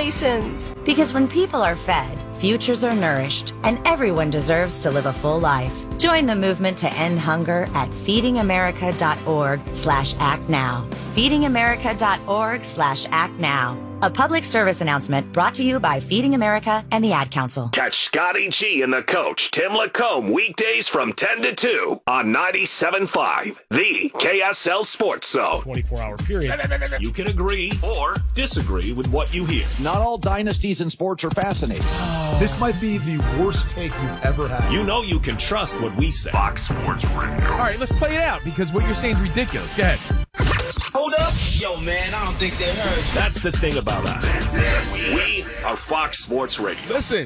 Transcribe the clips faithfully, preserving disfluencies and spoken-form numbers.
Congratulations! Because when people are fed, futures are nourished, and everyone deserves to live a full life. Join the movement to end hunger at feedingamerica.org slash act now. feedingamerica.org slash act now. A public service announcement brought to you by Feeding America and the Ad Council. Catch Scotty G and the coach, Tim Lacombe, weekdays from ten to two on ninety-seven point five, the K S L Sports Zone. twenty-four hour period. You can agree or disagree with what you hear. Not all dynasties in sports are fascinating. This might be the worst take you've ever had. You know you can trust what we say. Fox Sports Radio. All right, let's play it out because what you're saying is ridiculous. Go ahead. Hold up. Yo, man, I don't think they heard you. That's the thing about us. We are Fox Sports Radio. Listen.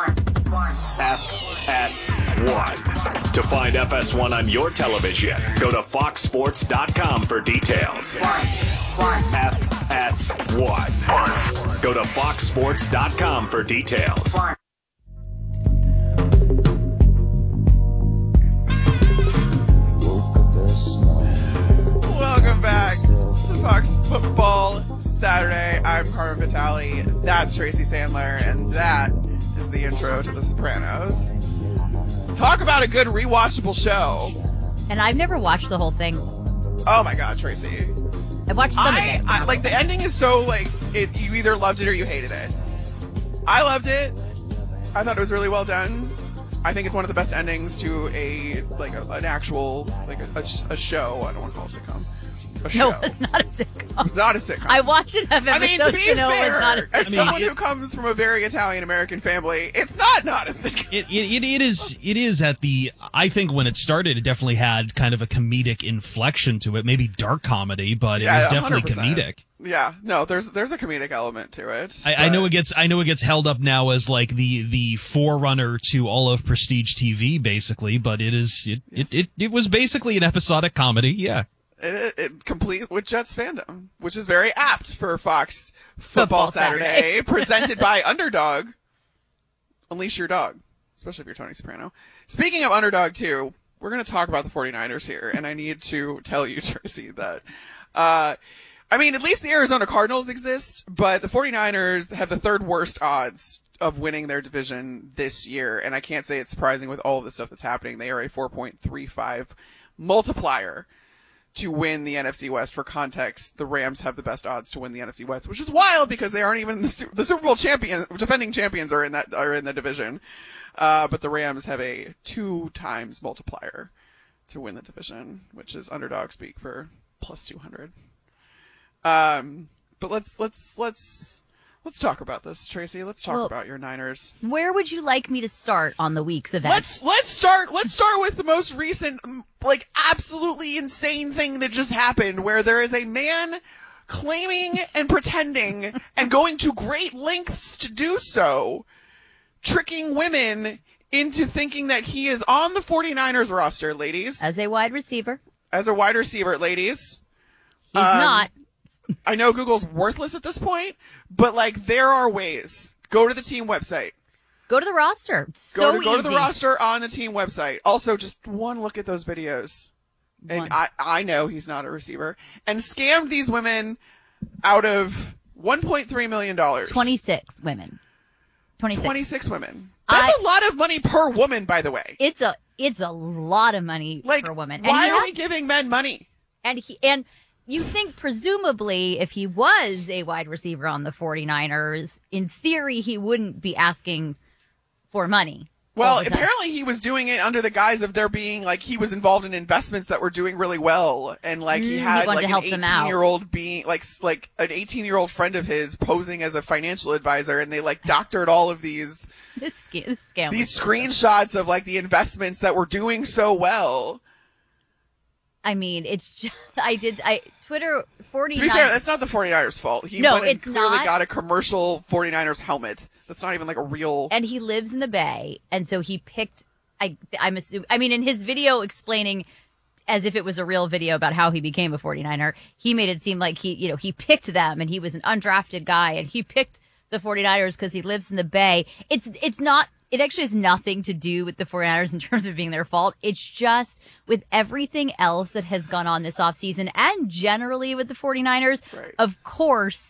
F S one. To find F S one on your television, go to fox sports dot com for details. F S one. Go to fox sports dot com for details. Welcome back to Fox Football Saturday. I'm Carmen Vitale. That's Tracy Sandler, and that is the intro to The Sopranos. Talk about a good rewatchable show. And I've never watched the whole thing. Oh my God, Tracy! I've watched some I, of it. I like the ending is so like it. You either loved it or you hated it. I loved it. I thought it was really well done. I think it's one of the best endings to a like a, an actual like a, a, a show. I don't want to call it a sitcom. A show. No, it's not a sitcom. It's not a sitcom. I watched enough I mean, to be to know fair, it was not a as sitcom. someone I mean, it, who comes from a very Italian-American family, it's not not a sitcom. It, it, it is it is at the, I think when it started, it definitely had kind of a comedic inflection to it, maybe dark comedy, but it Yeah, was definitely one hundred percent. comedic. Yeah, no, there's there's a comedic element to it. I, I know it gets I know it gets held up now as like the the forerunner to all of prestige T V, basically, but it is it Yes. it, it, it was basically an episodic comedy, yeah. It, it, it complete with Jets fandom, which is very apt for Fox Football Football, Saturday, Saturday. presented by Underdog. Unleash your dog, especially if you're Tony Soprano. Speaking of Underdog, too, we're going to talk about the 49ers here, and I need to tell you, Tracy, that, uh, I mean, at least the Arizona Cardinals exist, but the 49ers have the third worst odds of winning their division this year, and I can't say it's surprising with all of the stuff that's happening. They are a four point three five multiplier to win the N F C West. For context, the Rams have the best odds to win the N F C West, which is wild because they aren't even the, Su- the Super Bowl champion, defending champions are in that are in the division. Uh, but the Rams have a two times multiplier to win the division, which is underdog speak for plus two hundred. Um, but let's let's let's let's talk about this, Tracy. Let's talk Well, about your Niners. Where would you like me to start on the week's events? Let's let's start let's start with the most recent, like, absolutely insane thing that just happened, where there is a man claiming and pretending and going to great lengths to do so, tricking women into thinking that he is on the 49ers roster, ladies. As a wide receiver. As a wide receiver, ladies. He's Um, not. I know Google's worthless at this point, but, like, there are ways. Go to the team website. Go to the roster. It's Go so to go to the easy. roster on the team website. Also, just one look at those videos. And One. I, I know he's not a receiver. And scammed these women out of one point three million dollars. twenty-six women. twenty-six. twenty-six women. That's I- a lot of money per woman, by the way. It's a it's a lot of money Like, for a woman. why he are has- we giving men money? And he and you think presumably if he was a wide receiver on the 49ers, in theory he wouldn't be asking for money. all Well, the time. apparently he was doing it under the guise of there being, like, he was involved in investments that were doing really well. And, like, Mm, he he had, wanted like, to help an them out. eighteen-year-old being, like, s- like, an eighteen-year-old friend of his posing as a financial advisor. And they, like, doctored all of these, This scam, this scam these was- screenshots of, like, the investments that were doing so well. I mean, it's just, I did, I, Twitter To forty-nine. be fair, that's not the 49ers' fault. He No, went and it's clearly not. got a commercial 49ers helmet. That's not even, like, a real... And he lives in the Bay, and so he picked. I, I'm assuming. I mean, in his video explaining, as if it was a real video about how he became a 49er, he made it seem like he, you know, he picked them, and he was an undrafted guy, and he picked the 49ers because he lives in the Bay. It's, it's not. It actually has nothing to do with the 49ers in terms of being their fault. It's just with everything else that has gone on this offseason and generally with the 49ers, Right. of course,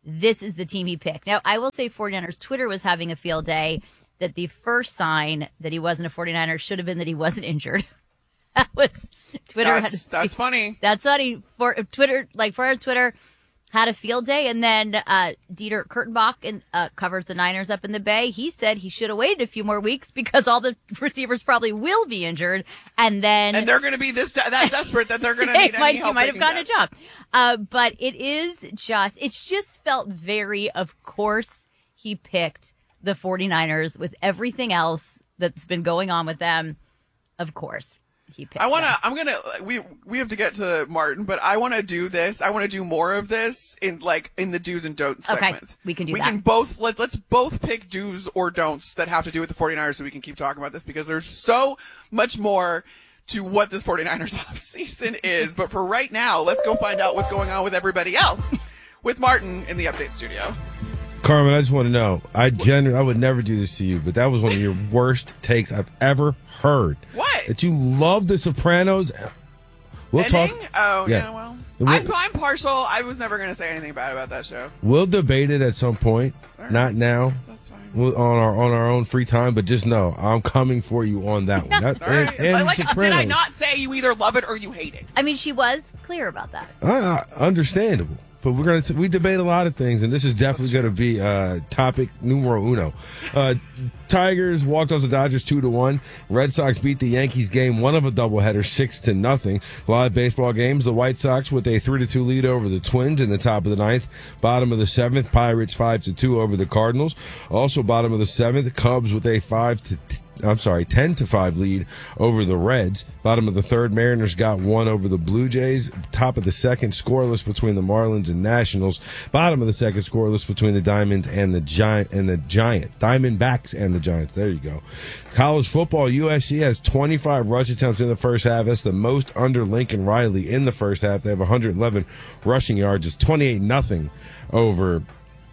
this is the team he picked. Now, I will say 49ers Twitter was having a field day that the first sign that he wasn't a 49er should have been that he wasn't injured. That was Twitter. That's, had, that's funny. That's funny. For Twitter, like for Twitter, had a field day, and then uh, Dieter Kurtenbach and, uh, covers the Niners up in the Bay. He said he should have waited a few more weeks because all the receivers probably will be injured, and then and they're going to be this that desperate that they're going to need might, any help. He might have gotten get. a job, uh, but it is just it's just felt very. Of course, he picked the 49ers with everything else that's been going on with them. Of course. He I want to, I'm going to, we, we have to get to Martin, but I want to do this. I want to do more of this in like, in the do's and don'ts okay, segments. We can do we that. We can both, let, let's both pick do's or don'ts that have to do with the 49ers so we can keep talking about this because there's so much more to what this 49ers offseason is. But for right now, let's go find out what's going on with everybody else with Martin in the update studio. Carmen, I just want to know. I genuinely, I would never do this to you, but that was one of your worst takes I've ever heard. What? That you love The Sopranos. We'll Ending? talk. Oh, yeah, yeah well. We'll, I'm, I'm partial. I was never going to say anything bad about that show. We'll debate it at some point. Right. Not now. That's fine. We'll, on our on our own free time, but just know I'm coming for you on that one. That, All right. and, and like, Sopranos. did I not say you either love it or you hate it? I mean, she was clear about that. Uh, understandable. But we're gonna we debate a lot of things, and this is definitely going to be uh, topic numero uno. Uh, Tigers walked off the Dodgers two to one. Red Sox beat the Yankees game one of a doubleheader six to nothing. Live baseball games: the White Sox with a three to two lead over the Twins in the top of the ninth. Bottom of the seventh, Pirates five to two over the Cardinals. Also bottom of the seventh, Cubs with a five to t- I'm sorry, ten to five lead over the Reds. Bottom of the third, Mariners got one over the Blue Jays. Top of the second, scoreless between the Marlins and Nationals. Bottom of the second, scoreless between the Diamonds and the Giant and the Giant. Diamondbacks and the Giants. There you go. College football, U S C has twenty-five rush attempts in the first half. That's the most under Lincoln Riley in the first half. They have one hundred eleven rushing yards. It's twenty-eight nothing over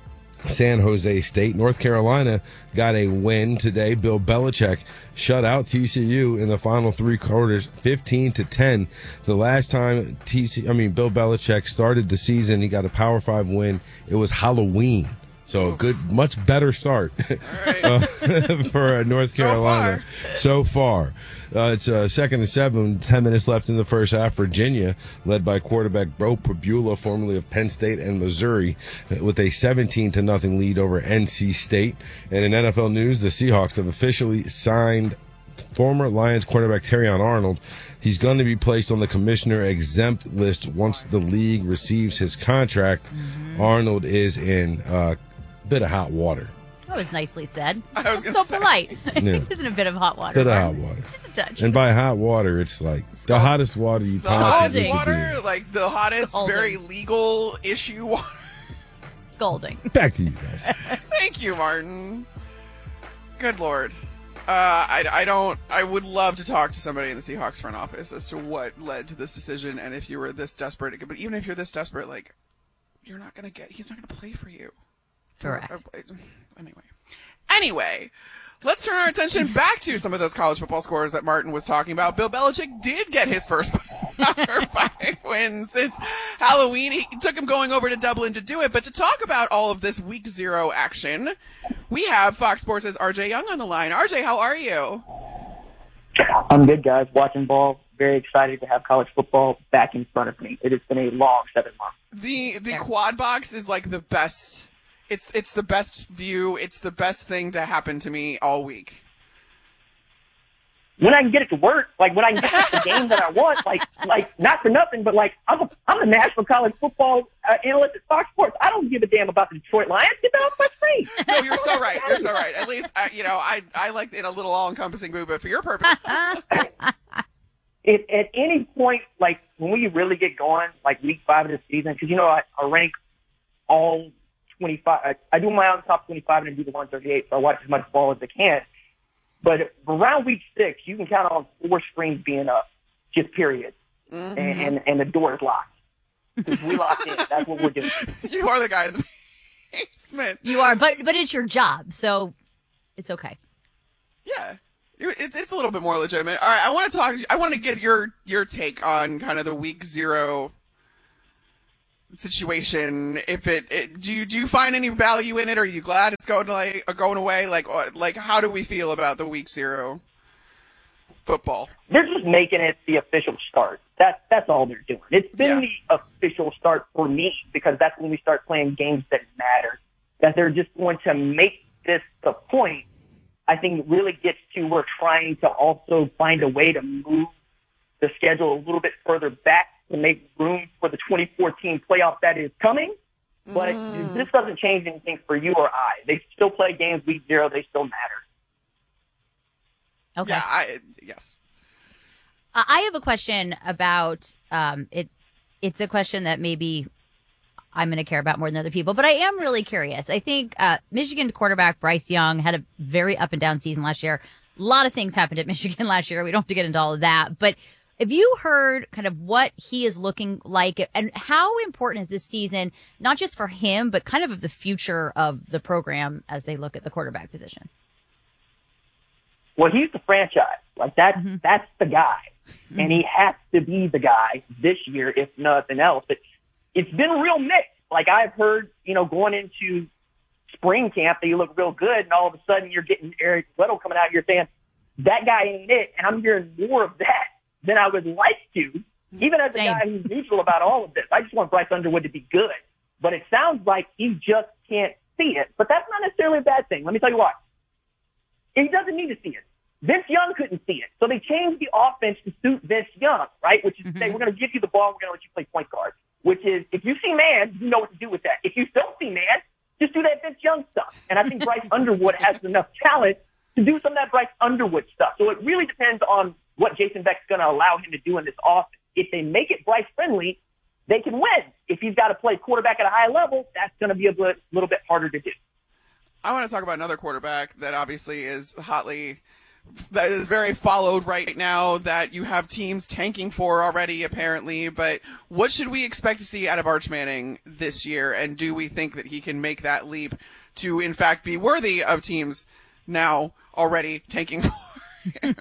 San Jose State. North Carolina got a win today. Bill Belichick shut out T C U in the final three quarters, fifteen to ten. The last time T C, I mean Bill Belichick started the season, he got a Power Five win. It was Halloween. So a good, much better start right. uh, for uh, North so Carolina far. so far. Uh, it's uh, second and seven, ten minutes left in the first half. Virginia, led by quarterback Bo Pribula, formerly of Penn State and Missouri, with a seventeen to nothing lead over N C State. And in N F L news, the Seahawks have officially signed former Lions quarterback Terrion Arnold. He's going to be placed on the commissioner exempt list once the league receives his contract. Mm-hmm. Arnold is in uh, a bit of hot water. That was nicely said. I was That's gonna so say. polite. Yeah. Isn't a bit of hot water. Bit of Martin? hot water. Just a touch. And by hot water, it's like the hottest water you The possibly hottest could water, be. like the hottest, Scalding. very legal issue water. Scolding. Back to you guys. Thank you, Martin. Good Lord. Uh, I, I don't, I would love to talk to somebody in the Seahawks front office as to what led to this decision and if you were this desperate. But even if you're this desperate, like, you're not going to get, he's not going to play for you. Correct. Uh, Anyway. Anyway, let's turn our attention back to some of those college football scores that Martin was talking about. Bill Belichick did get his first Power Five win since Halloween. He took him going over to Dublin to do it. But to talk about all of this week zero action, we have Fox Sports' R J Young on the line. R J, how are you? I'm good, guys. Watching ball. Very excited to have college football back in front of me. It has been a long seven months. The the quad box is like the best. It's it's the best view. It's the best thing to happen to me all week. When I can get it to work, like when I can get the game that I want, like like not for nothing, but like I'm a I'm a national college football uh, analyst at Fox Sports. I don't give a damn about the Detroit Lions. Get that off my screen. No, you're so right. You're so right. At least uh, you know I I like it a little all encompassing boo, but for your purpose. If at any point, like when we really get going, like week five of the season, because you know I, I rank all twenty-five. I, I do my own top twenty-five and I do the one thirty-eight, so I watch as much ball as I can. But around week six, you can count on four screens being up, just period, Mm-hmm. and, and and the door is locked. Because we locked in. That's what we're doing. You are the guy in the basement. You are, but but it's your job, so it's okay. Yeah. You- It, it's a little bit more legitimate. All right, I want to talk. I want to get your your take on kind of the week zero situation. If it, it do you do you find any value in it? Are you glad it's going to like going away? Like like how do we feel about the week zero football? They're just making it the official start. That's that's all they're doing. It's been Yeah. the official start for me because that's when we start playing games that matter. That they're just going to make this the point. I think it really gets to we're trying to also find a way to move the schedule a little bit further back to make room for the twenty fourteen playoff that is coming. But Mm. this doesn't change anything for you or I. They still play games week zero. They still matter. Okay. Yeah, I yes. Uh, I have a question about um, it. It's a question that maybe I'm going to care about more than other people, but I am really curious. I think uh, Michigan quarterback Bryce Young had a very up and down season last year. A lot of things happened at Michigan last year. We don't have to get into all of that, but have you heard kind of what he is looking like and how important is this season, not just for him, but kind of of the future of the program as they look at the quarterback position? Well, he's the franchise. Like that's Mm-hmm. that's the guy, mm-hmm. and he has to be the guy this year, if nothing else. But it's been real mixed. Like I've heard, you know, going into spring camp that you look real good, and all of a sudden you're getting Eric Weddle coming out here saying that guy ain't it, and I'm hearing more of that than I would like to. Even as Same. a guy who's neutral about all of this, I just want Bryce Underwood to be good. But it sounds like he just can't see it. But that's not necessarily a bad thing. Let me tell you why. He doesn't need to see it. Vince Young couldn't see it. So they changed the offense to suit Vince Young, right? Which is to say, we're going to give you the ball, we're going to let you play point guard. Which is, if you see man, you know what to do with that. If you don't see man, just do that Vince Young stuff. And I think Bryce Underwood has enough talent to do some of that Bryce Underwood stuff. So it really depends on what Jason Beck's going to allow him to do in this offense. If they make it Bryce friendly, they can win. If he's got to play quarterback at a high level, that's going to be a bit, little bit harder to do. I want to talk about another quarterback that obviously is hotly, that is very followed right now, that you have teams tanking for already, apparently. But what should we expect to see out of Arch Manning this year? And do we think that he can make that leap to, in fact, be worthy of teams now already tanking for him?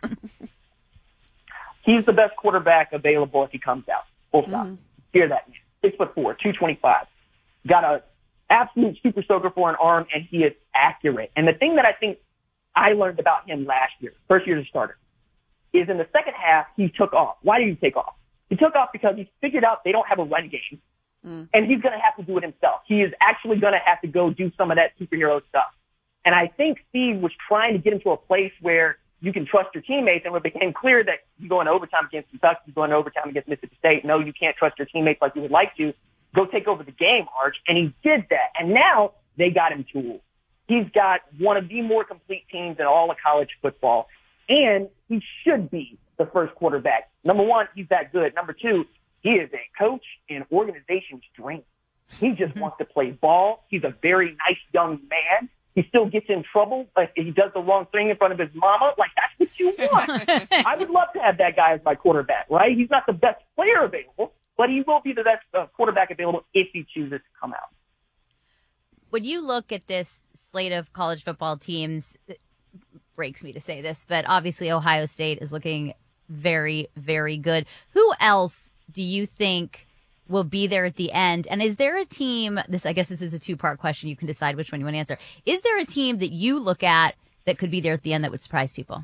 He's the best quarterback available if he comes out. Full stop. Mm-hmm. Hear that. Six foot four, two twenty-five. Got a absolute super soaker for an arm, and he is accurate. And the thing that I think I learned about him last year, first year as a starter, is in the second half, he took off. Why did he take off? He took off because he figured out they don't have a run game, mm. and he's going to have to do it himself. He is actually going to have to go do some of that superhero stuff. And I think Steve was trying to get him to a place where you can trust your teammates, and it became clear that you go into overtime against Kentucky, you go into overtime against Mississippi State. No, you can't trust your teammates like you would like to. Go take over the game, Arch. And he did that. And now they got him tools. He's got one of the more complete teams in all of college football. And he should be the first quarterback. Number one, he's that good. Number two, he is a coach and organization's dream. He just mm-hmm. wants to play ball. He's a very nice young man. He still gets in trouble if he does the wrong thing in front of his mama. Like, that's what you want. I would love to have that guy as my quarterback, right? He's not the best player available, but he will be the best uh, quarterback available if he chooses to come out. When you look at this slate of college football teams, it breaks me to say this, but obviously Ohio State is looking very, very good. Who else do you think will be there at the end? And is there a team, this, I guess this is a two-part question, you can decide which one you want to answer. Is there a team that you look at that could be there at the end that would surprise people?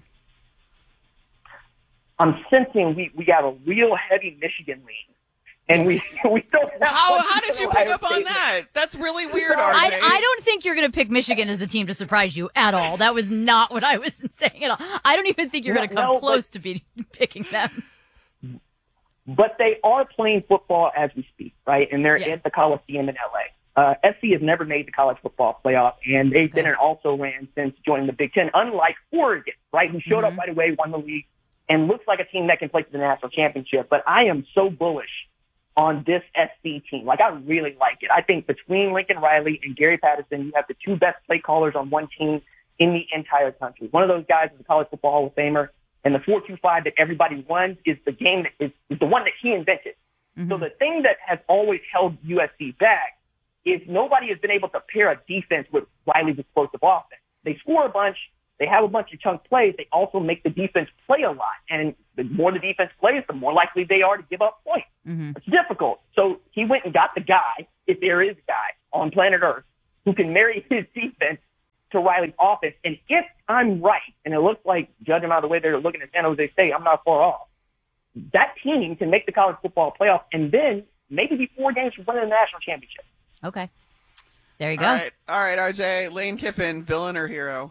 I'm sensing we, we got a real heavy Michigan lean. And we we don't have How, how did you pick up on that? That's really weird, R J. I, I don't think you're going to pick Michigan as the team to surprise you at all. That was not what I was saying at all. I don't even think you're going to come no, close but, to be picking them. But they are playing football as we speak, right? And they're yeah. at the Coliseum in L A. Uh, S C has never made the college football playoff, and they've okay. been an also-ran since joining the Big Ten, unlike Oregon, right, who showed mm-hmm. up right away, won the league, and looks like a team that can play for the national championship. But I am so bullish on this S C team. Like, I really like it. I think between Lincoln Riley and Gary Patterson, you have the two best play callers on one team in the entire country. One of those guys is a college football Hall of Famer, and the four two five that everybody runs is the game that is, is the one that he invented. Mm-hmm. So the thing that has always held U S C back is nobody has been able to pair a defense with Riley's explosive offense. They score a bunch, they they have a bunch of chunk plays. They also make the defense play a lot. And the more the defense plays, the more likely they are to give up points. Mm-hmm. It's difficult. So he went and got the guy, if there is a guy on planet Earth, who can marry his defense to Riley's offense. And if I'm right, and it looks like, judging by the way they're looking at San Jose State, I'm not far off, that team can make the college football playoff and then maybe be four games from winning the national championship. Okay. There you go. All right, all right, R J. Lane Kiffin, villain or hero?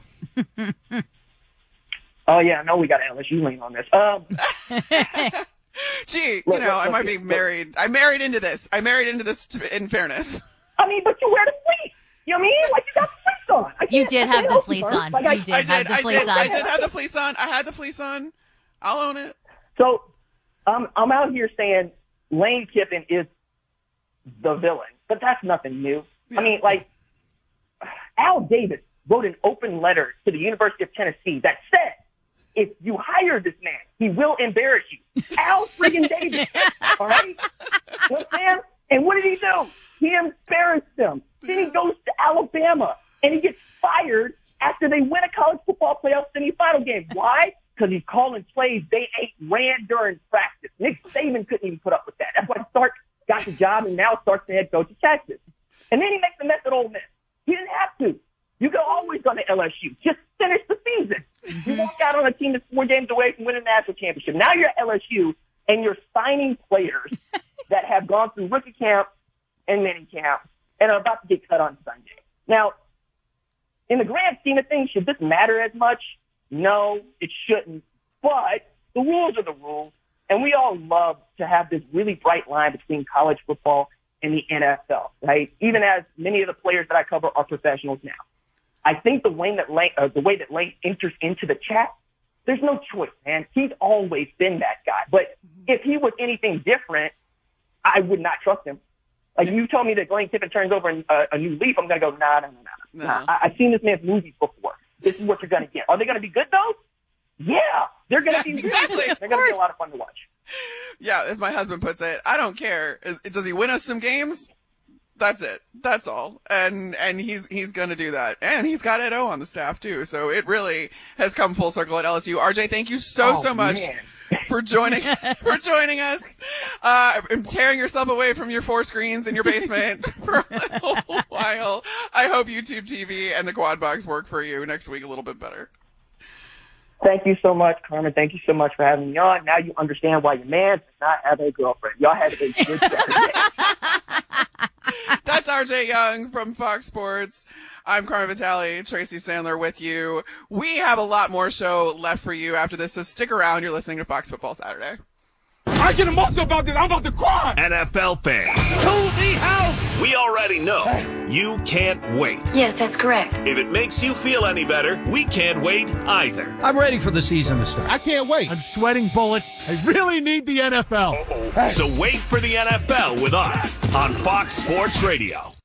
Oh, yeah, I know we got an L S U lean on this. Um, Gee, look, you know, look, I might look, be married. I married into this. I married into this in fairness. I mean, but you wear the fleece. You know what I mean? Like, you got the fleece on. I You can't- did I have can't the help fleece sir. on. Like, I- You did I have did. the I fleece did. on. I did have the fleece on. I had the fleece on. I'll own it. So um, I'm out here saying Lane Kiffin is the villain, but that's nothing new. Yeah. I mean, like, Al Davis wrote an open letter to the University of Tennessee that said, if you hire this man, he will embarrass you. Al friggin' Davis, all right? You know what I'm saying? And what did he do? He embarrassed them. Then he goes to Alabama, and he gets fired after they win a college football playoff semifinal game. Why? Because he's calling plays they ain't ran during practice. Nick Saban couldn't even put up with that. That's why Stark got the job, and now Stark's the head coach of Texas. And then he makes a mess at Ole Miss. He didn't have to. You could always go to L S U. Just finish the season. You walk out on a team that's four games away from winning a national championship. Now you're at L S U, and you're signing players that have gone through rookie camp and mini camp and are about to get cut on Sunday. Now, in the grand scheme of things, should this matter as much? No, it shouldn't. But the rules are the rules, and we all love to have this really bright line between college football and the N F L, right? Even as many of the players that I cover are professionals now. I think the way that Lane, uh, the way that Lane enters into the chat, there's no choice, man. He's always been that guy. But if he was anything different, I would not trust him. Like, you told me that Lane Kiffin turns over a, a new leaf, I'm going to go, nah, nah, nah, nah. No. nah. I, I've seen this man's movies before. This is what you're going to get. Are they going to be good, though? Yeah. They're going to Yeah, be exactly. really good. They're going to be a lot of fun to watch. Yeah, as my husband puts it, I don't care. Is- Does he win us some games? That's it. That's all. And and he's he's going to do that. And he's got Ed O on the staff, too. So it really has come full circle at L S U. R J, thank you so, Oh, so much man. for joining for joining us. Uh, and tearing yourself away from your four screens in your basement for a little while. I hope YouTube T V and the Quad Box work for you next week a little bit better. Thank you so much, Carmen. Thank you so much for having me on. Now you understand why your man does not have a girlfriend. Y'all had a good Saturday. That's R J Young from Fox Sports. I'm Carmen Vitale, Tracy Sandler with you. We have a lot more show left for you after this, so stick around. You're listening to Fox Football Saturday. I get emotional about this. I'm about to cry. N F L fans, To the house. we already know you can't wait. Yes, that's correct. If it makes you feel any better, we can't wait either. I'm ready for the season to start. I can't wait. I'm sweating bullets. I really need the N F L. So wait for the N F L with us on Fox Sports Radio.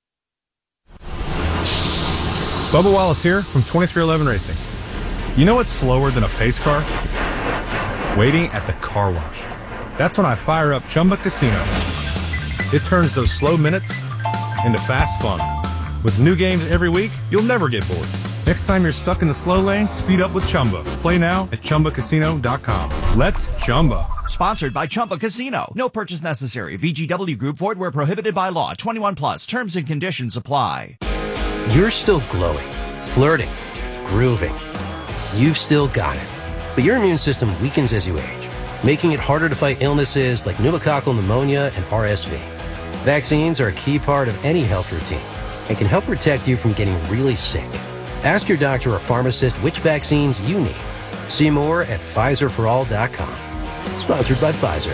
Bubba Wallace here from twenty-three eleven Racing. You know what's slower than a pace car? Waiting at the car wash. That's when I fire up Chumba Casino. It turns those slow minutes into fast fun. With new games every week, you'll never get bored. Next time you're stuck in the slow lane, speed up with Chumba. Play now at Chumba Casino dot com. Let's Chumba. Sponsored by Chumba Casino. No purchase necessary. V G W Group. Void where prohibited by law. twenty-one plus. Terms and conditions apply. You're still glowing, flirting, grooving. You've still got it. But your immune system weakens as you age, making it harder to fight illnesses like pneumococcal pneumonia and R S V. Vaccines are a key part of any health routine and can help protect you from getting really sick. Ask your doctor or pharmacist which vaccines you need. See more at Pfizer for all dot com. Sponsored by Pfizer.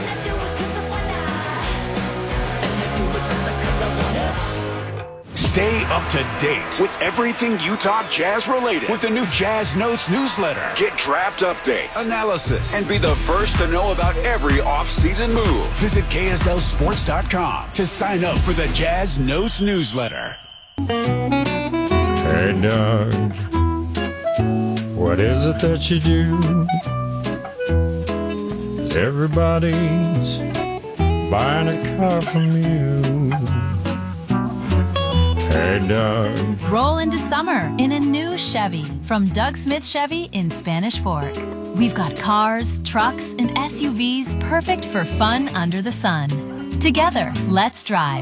Stay up to date with everything Utah Jazz related with the new Jazz Notes newsletter. Get draft updates, analysis, and be the first to know about every off-season move. Visit K S L sports dot com to sign up for the Jazz Notes newsletter. Hey, Doug, what is it that you do? 'Cause everybody's buying a car from you. Hey, Doug. Roll into summer in a new new Chevy from Doug Smith Chevy in Spanish Fork. We've got cars, trucks, and S U Vs perfect for fun under the sun. Together, let's drive.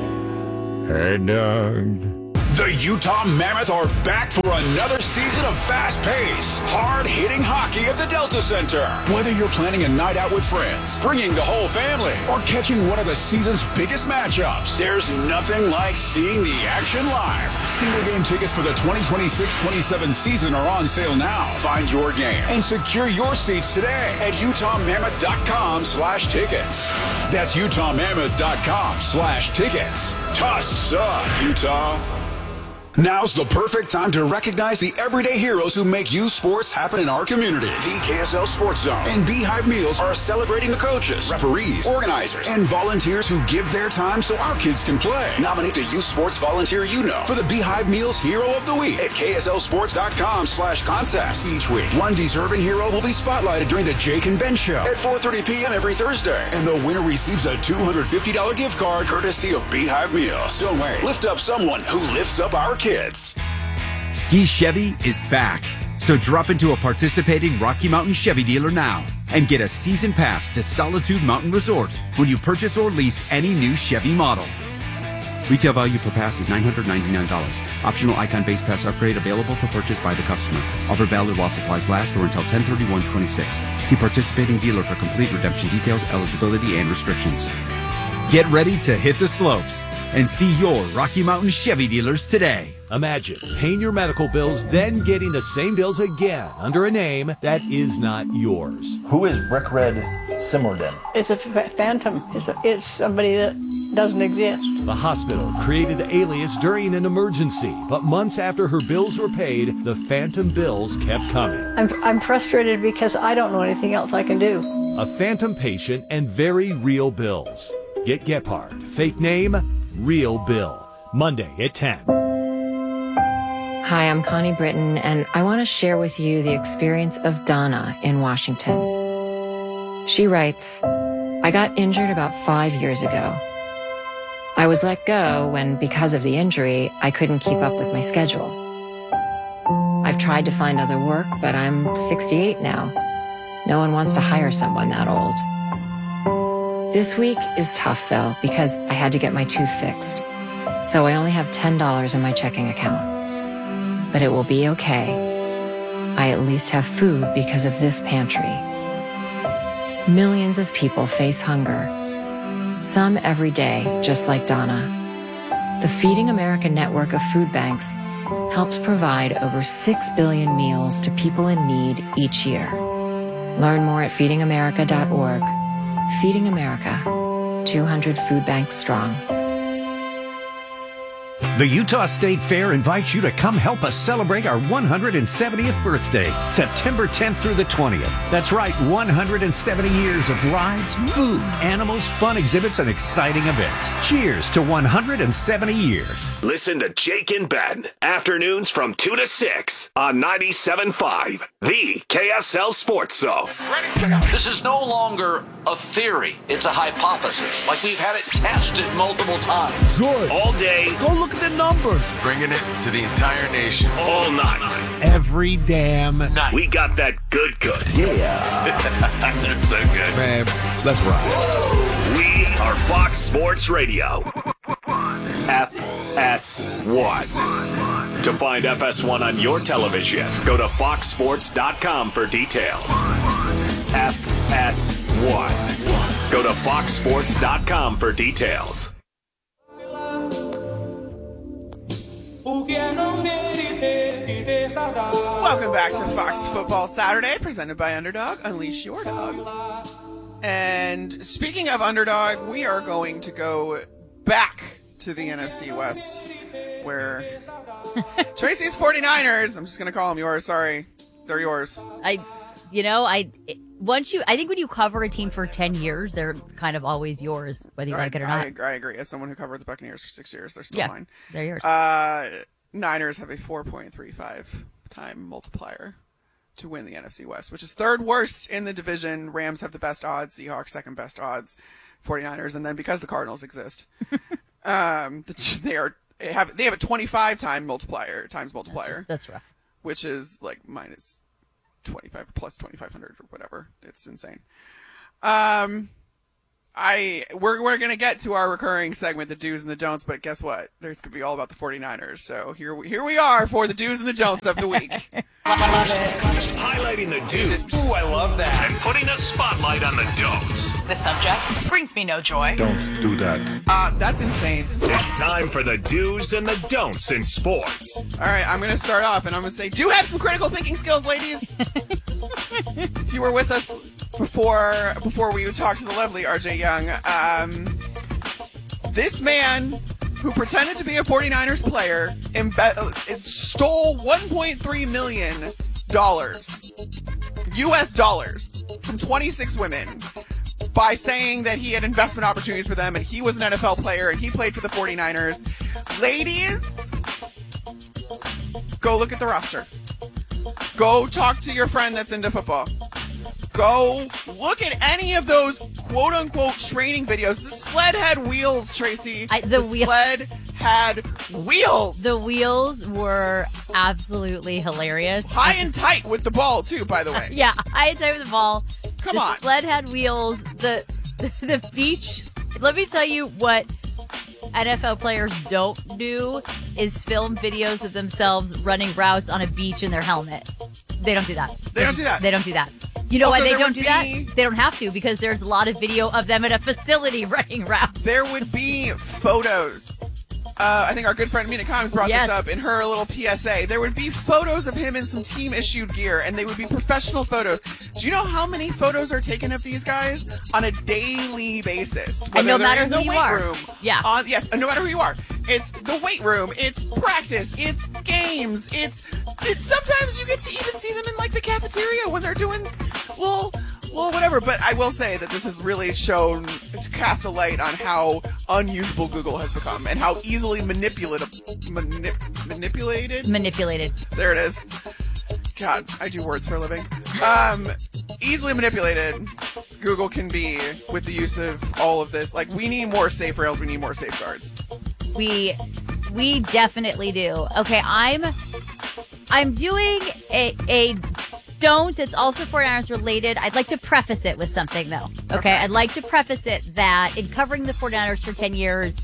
Hey, Doug. The Utah Mammoth are back for another season of fast-paced, hard-hitting hockey at the Delta Center. Whether you're planning a night out with friends, bringing the whole family, or catching one of the season's biggest matchups, there's nothing like seeing the action live. Single-game tickets for the twenty twenty-six twenty-seven season are on sale now. Find your game and secure your seats today at utahmammoth.com slash tickets. That's utahmammoth.com slash tickets. Tusks up, Utah. Now's the perfect time to recognize the everyday heroes who make youth sports happen in our community. The K S L Sports Zone and Beehive Meals are celebrating the coaches, referees, organizers, and volunteers who give their time so our kids can play. Nominate the youth sports volunteer you know for the Beehive Meals Hero of the Week at kslsports.com slash contest. Each week, one deserving hero will be spotlighted during the Jake and Ben Show at four thirty p.m. every Thursday. And the winner receives a two hundred fifty dollars gift card courtesy of Beehive Meals. Don't wait. Lift up someone who lifts up our kids. Ski Chevy is back. So drop into a participating Rocky Mountain Chevy dealer now and get a season pass to Solitude Mountain Resort when you purchase or lease any new Chevy model. Retail value per pass is nine hundred ninety-nine dollars. Optional Icon base pass upgrade available for purchase by the customer. Offer valid while supplies last or until ten thirty-one twenty-six. See participating dealer for complete redemption details, eligibility, and restrictions. Get ready to hit the slopes and see your Rocky Mountain Chevy dealers today. Imagine paying your medical bills, then getting the same bills again under a name that is not yours. Who is Rick Red Simmerden? It's a f- phantom. It's, a, it's somebody that doesn't exist. The hospital created the alias during an emergency, but months after her bills were paid, the phantom bills kept coming. I'm, I'm frustrated because I don't know anything else I can do. A phantom patient and very real bills. Get Gephardt. Fake name, real bill. Monday at ten. Hi, I'm Connie Britton, and I want to share with you the experience of Donna in Washington. She writes, I got injured about five years ago. I was let go when, because of the injury, I couldn't keep up with my schedule. I've tried to find other work, but I'm sixty-eight now. No one wants to hire someone that old. This week is tough, though, because I had to get my tooth fixed. So I only have ten dollars in my checking account. But it will be okay. I at least have food because of this pantry. Millions of people face hunger. Some every day, just like Donna. The Feeding America network of food banks helps provide over six billion meals to people in need each year. Learn more at feeding america dot org. Feeding America, two hundred food banks strong. The Utah State Fair invites you to come help us celebrate our one hundred seventieth birthday, September tenth through the twentieth. That's right, one hundred seventy years of rides, food, animals, fun exhibits, and exciting events. Cheers to one hundred seventy years. Listen to Jake and Ben, afternoons from two to six on ninety-seven point five, the K S L Sports Zone. This is no longer a theory. It's a hypothesis. Like we've had it tested multiple times. Good. All day. Go look at the numbers. Bringing it to the entire nation. All night. Every damn night. We got that good good. Yeah. That's so good. Man, let's ride. We are Fox Sports Radio. F S one. To find F S one on your television, go to fox sports dot com for details. F S one. Go to fox sports dot com for details. Welcome back to Fox Football Saturday, presented by Underdog. Unleash your dog. And speaking of Underdog, we are going to go back to the N F C West, where Tracy's forty-niners, I'm just going to call them yours, sorry, they're yours. I, you know, I, once you, I think when you cover a team for ten years, they're kind of always yours, whether you I, like it or not. I, I agree. As someone who covered the Buccaneers for six years, they're still yeah, mine. They're yours. Uh, Niners have a four point three five time multiplier to win the N F C West, which is third worst in the division. Rams have the best odds, Seahawks second best odds, forty-niners, and then because the Cardinals exist, um, they are have they have a twenty-five time multiplier times multiplier. That's, just, that's rough. which is like minus twenty-five or plus twenty-five hundred or whatever. It's insane. Um, I we're we're gonna get to our recurring segment, the do's and the don'ts, but guess what? There's gonna be all about the 49ers. So here we here we are for the do's and the don'ts of the week. Highlighting the do's. Ooh, I love that. And putting a spotlight on the don'ts. The subject brings me no joy. Don't do that. Uh, that's insane. It's time for the do's and the don'ts in sports. All right, I'm gonna start off, and I'm gonna say, do have some critical thinking skills, ladies. If you were with us before before we talked to the lovely R J Young, um, this man who pretended to be a 49ers player imbe- it stole one point three million dollars, U S dollars, from twenty-six women by saying that he had investment opportunities for them and he was an N F L player and he played for the 49ers. Ladies, go look at the roster. Go talk to your friend that's into football. Go look at any of those quote-unquote training videos. The sled had wheels, Tracy. I, the the wheel- sled had wheels. The wheels were absolutely hilarious. High and tight with the ball, too, by the way. Yeah, high and tight with the ball. Come the on. sled had wheels. The, the the beach. Let me tell you what N F L players don't do is film videos of themselves running routes on a beach in their helmet. They don't do that. They don't do that. They don't do that. You know Also, why they there don't would do be- that? They don't have to because there's a lot of video of them at a facility running routes. There would be photos. Uh, I think our good friend Mina Kimes brought Yes. this up in her little P S A. There would be photos of him in some team-issued gear, and they would be professional photos. Do you know how many photos are taken of these guys on a daily basis? And no Whether they're matter in the who you weight are. room, Yeah. on, yes, and no matter who you are. It's the weight room. It's practice. It's games. It's, it's sometimes you get to even see them in like the cafeteria when they're doing little, little whatever. But I will say that this has really shown to cast a light on how unusable Google has become and how easily manipulative, manip, manipulated. Manipulated. There it is. God, I do words for a living. Um, easily manipulated Google can be with the use of all of this. Like, we need more safe rails. We need more safeguards. We we definitely do. Okay, I'm I'm doing a a don't that's also 49ers related. I'd like to preface it with something though. Okay? Okay. I'd like to preface it that in covering the 49ers for ten years,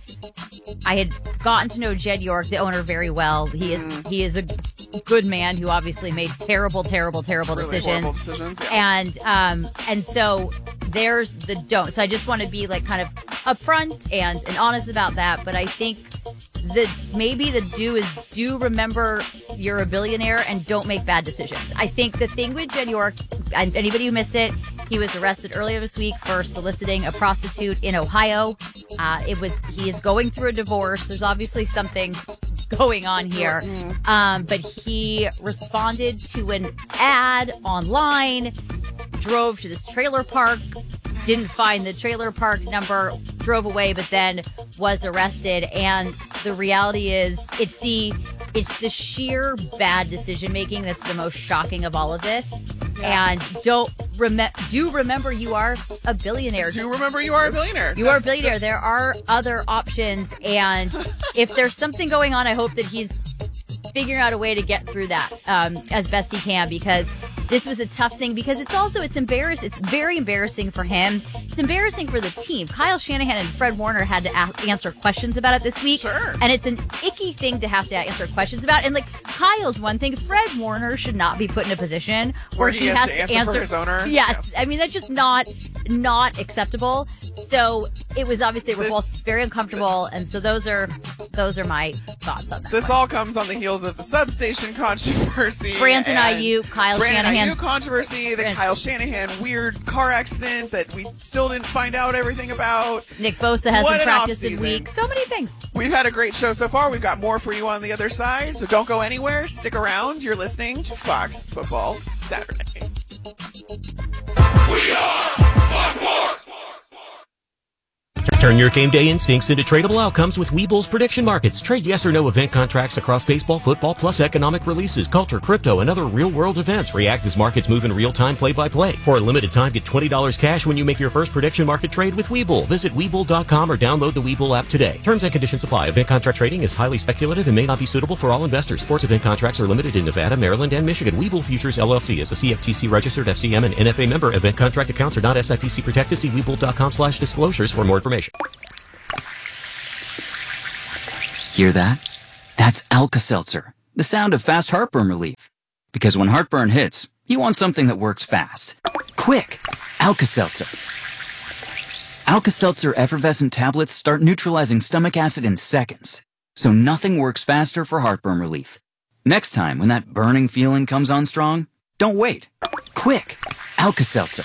I had gotten to know Jed York, the owner, very well. He is Mm. he is a good man who obviously made terrible, terrible, terrible Really decisions. horrible decisions, yeah. And um and so there's the don't. So I just want to be like kind of upfront and, and honest about that. But I think the maybe the do is do remember you're a billionaire and don't make bad decisions. I think the thing with Jed York, and anybody who missed it, he was arrested earlier this week for soliciting a prostitute in Ohio. Uh, it was he is going through a divorce. There's obviously something going on here. Um, but he responded to an ad online, drove to this trailer park, didn't find the trailer park number, drove away, but then was arrested. And the reality is it's the it's the sheer bad decision making that's the most shocking of all of this. Yeah. And don't rem- do remember you are a billionaire. Do remember you are a billionaire. You That's- are a billionaire. that's- There are other options, and if there's something going on, I hope that he's figuring out a way to get through that um, as best he can, because this was a tough thing. Because it's also it's embarrassing. It's very embarrassing for him. It's embarrassing for the team. Kyle Shanahan and Fred Warner had to a- answer questions about it this week, Sure. and it's an icky thing to have to answer questions about. And like Kyle's one thing, Fred Warner should not be put in a position where, Where he has to answer for his owner? Yeah, Yes. I mean that's just not not acceptable. So it was obvious they were This- both very uncomfortable, and so those are those are my thoughts on that. This one. all comes on the heels of the substation controversy. Brandon and Ayuk, Kyle Brandon Shanahan. Ayuk controversy, the Brand- Kyle Shanahan weird car accident that we still didn't find out everything about. Nick Bosa hasn't What an practiced in offseason. weeks. So many things. We've had a great show so far. We've got more for you on the other side, so don't go anywhere. Stick around. You're listening to Fox Football Saturday. We are Fox Sports. Turn your game day instincts into tradable outcomes with Webull's prediction markets. Trade yes or no event contracts across baseball, football, plus economic releases, culture, crypto, and other real-world events. React as markets move in real time, play-by-play. For a limited time, get twenty dollars cash when you make your first prediction market trade with Webull. Visit Webull dot com or download the Webull app today. Terms and conditions apply. Event contract trading is highly speculative and may not be suitable for all investors. Sports event contracts are limited in Nevada, Maryland, and Michigan. Webull Futures, L L C is a C F T C registered F C M and N F A member. Event contract accounts are not S I P C protected. See Webull dot com slash disclosures for more information. Hear that? That's Alka-Seltzer, the sound of fast heartburn relief. Because when heartburn hits, you want something that works fast. Quick! Alka-Seltzer. Alka-Seltzer effervescent tablets start neutralizing stomach acid in seconds, so nothing works faster for heartburn relief. Next time, when that burning feeling comes on strong, don't wait. Quick! Alka-Seltzer.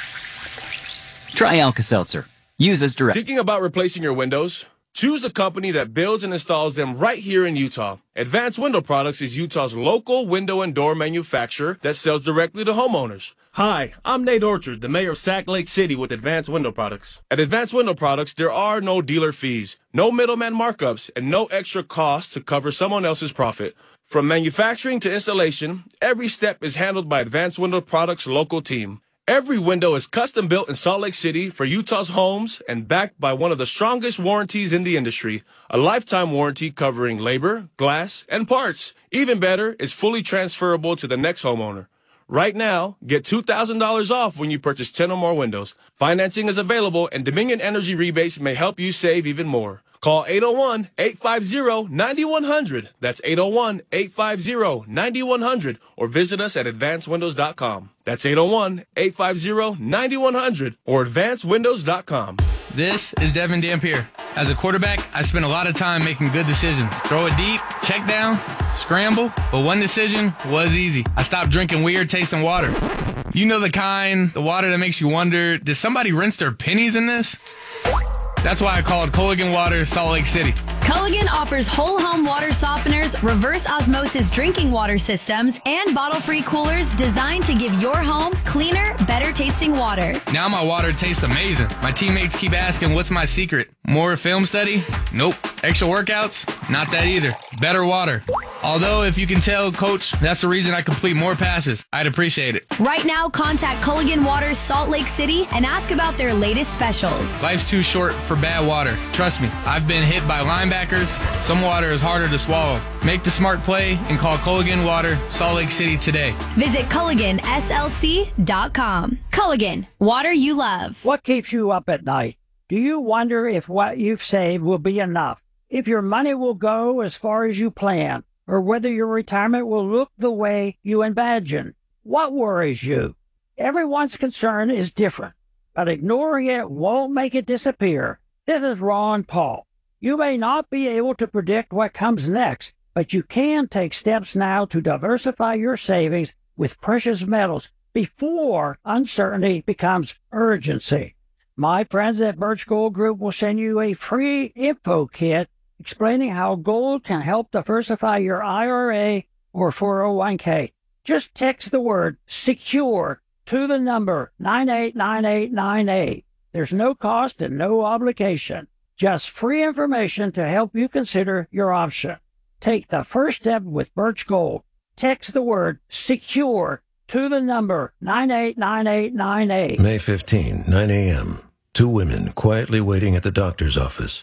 Try Alka-Seltzer. Use as directed. Thinking about replacing your windows? Choose a company that builds and installs them right here in Utah. Advanced Window Products is Utah's local window and door manufacturer that sells directly to homeowners. Hi, I'm Nate Orchard, the mayor of Sac Lake City with Advanced Window Products. At Advanced Window Products, there are no dealer fees, no middleman markups, and no extra costs to cover someone else's profit. From manufacturing to installation, every step is handled by Advanced Window Products' local team. Every window is custom built in Salt Lake City for Utah's homes and backed by one of the strongest warranties in the industry, a lifetime warranty covering labor, glass, and parts. Even better, it's fully transferable to the next homeowner. Right now, get two thousand dollars off when you purchase ten or more windows. Financing is available, and Dominion Energy rebates may help you save even more. Call eight oh one, eight five zero, nine one zero zero. That's eight oh one, eight five zero, nine one zero zero. Or visit us at advanced windows dot com. That's eight oh one, eight five zero, nine one zero zero or advanced windows dot com. This is Devin Dampier. As a quarterback, I spent a lot of time making good decisions. Throw it deep, check down, scramble. But one decision was easy. I stopped drinking weird tasting water. You know the kind, the water that makes you wonder, did somebody rinse their pennies in this? That's why I called Culligan Water Salt Lake City. Culligan offers whole home water softeners, reverse osmosis drinking water systems, and bottle-free coolers designed to give your home cleaner, better tasting water. Now my water tastes amazing. My teammates keep asking, what's my secret? More film study? Nope. Extra workouts? Not that either. Better water. Although, if you can tell, Coach, that's the reason I complete more passes. I'd appreciate it. Right now, contact Culligan Water Salt Lake City and ask about their latest specials. Life's too short for bad water. Trust me, I've been hit by linebackers. Some water is harder to swallow. Make the smart play and call Culligan Water Salt Lake City today. Visit Culligan S L C dot com. Culligan, water you love. What keeps you up at night? Do you wonder if what you've saved will be enough? If your money will go as far as you plan? Or whether your retirement will look the way you imagine? What worries you? Everyone's concern is different, but ignoring it won't make it disappear. This is Ron Paul. You may not be able to predict what comes next, but you can take steps now to diversify your savings with precious metals before uncertainty becomes urgency. My friends at Birch Gold Group will send you a free info kit explaining how gold can help diversify your I R A or four oh one k. Just text the word SECURE to the number nine eight nine eight nine eight. There's no cost and no obligation. Just free information to help you consider your option. Take the first step with Birch Gold. Text the word SECURE to the number nine eight nine eight nine eight. May fifteenth, nine a.m. Two women quietly waiting at the doctor's office.